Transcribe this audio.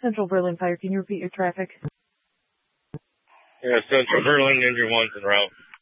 Central Berlin Fire. Can you repeat your traffic? Yeah, Central Berlin, Ninja 1's en route.